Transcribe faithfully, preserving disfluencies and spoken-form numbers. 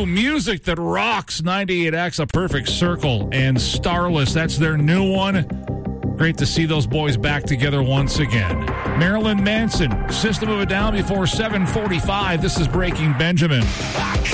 Ooh, music that rocks. ninety-eight X, A Perfect Circle, and Starless. That's their new one. Great to see those boys back together once again. Marilyn Manson, System of a Down before seven forty-five. This is Breaking Benjamin.